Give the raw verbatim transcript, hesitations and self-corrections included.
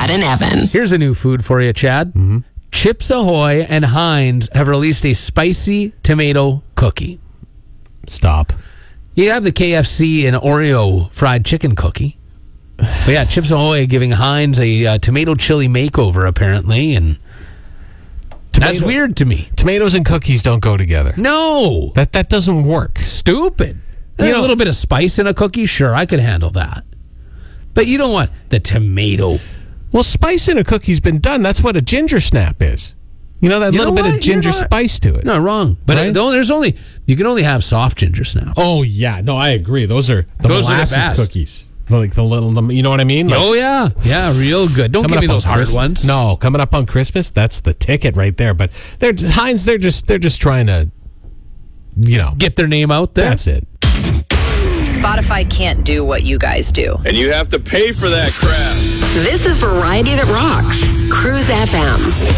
Chad and Evan. Here's a new food for you, Chad. Mm-hmm. Chips Ahoy and Heinz have released a spicy tomato cookie. Stop. You have the K F C and Oreo fried chicken cookie. But yeah, Chips Ahoy giving Heinz a uh, tomato chili makeover, apparently, and Tomato- that's weird to me. Tomatoes and cookies don't go together. No. That that doesn't work. Stupid. You a know- little bit of spice in a cookie, sure, I could handle that. But you don't want the tomato. Well, spice in a cookie's been done. That's what a ginger snap is. You know, that You little know bit of what? You're ginger not- spice to it. No, wrong. But Right? it, though, there's only, you can only have soft ginger snaps. Oh, yeah. No, I agree. Those are the Those are the molasses best. cookies. Like the little, the, you know what I mean? Like, Oh, yeah. Yeah, real good. Don't give Coming me up on those hard Christmas- ones. No, coming up on Christmas, that's the ticket right there. But they're just, Heinz, they're just they're just trying to, you know, Get their name out there. that's it. Spotify can't do what you guys do. And you have to pay for that crap. This is Variety That Rocks. Cruise F M.